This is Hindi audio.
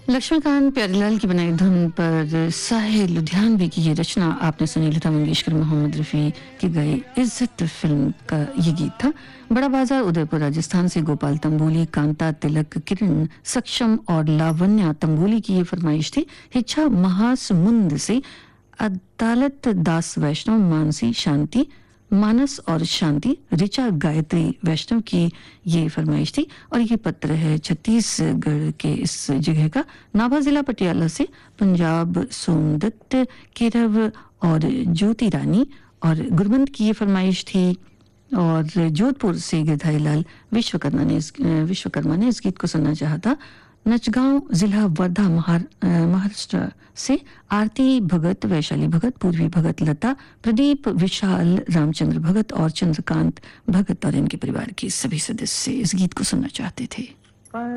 लक्ष्मीकांत प्यारेलाल की बनाई धुन पर साहिर लुधियानवी की ये रचना आपने सुनी। लता मंगेशकर, मोहम्मद रफ़ी की गई इज्जत फिल्म का ये गीत था। बड़ा बाजार उदयपुर राजस्थान से गोपाल तंबोली, कांता तिलक, किरण सक्षम और लावण्या तंबोली की ये फरमाइश थी। हिच्छा महासमुंद से अदालत दास वैष्णव, मानसी शांति, मानस और शांति, ऋचा गायत्री वैष्णव की ये फरमाइश थी। और ये पत्र है छत्तीसगढ़ के इस जगह का, नाभा जिला पटियाला से पंजाब सोमदत्त, केरव और ज्योति रानी और गुरबंद की ये फरमाइश थी। और जोधपुर से गिरधारी लाल विश्वकर्मा ने इस गीत को सुनना चाहा था। नचगांव जिला वर्धा महाराष्ट्र से आरती भगत, वैशाली भगत, पूर्वी भगत, लता, प्रदीप, विशाल, रामचंद्र भगत और चंद्रकांत भगत और इनके परिवार के सभी सदस्य इस गीत को सुनना चाहते थे।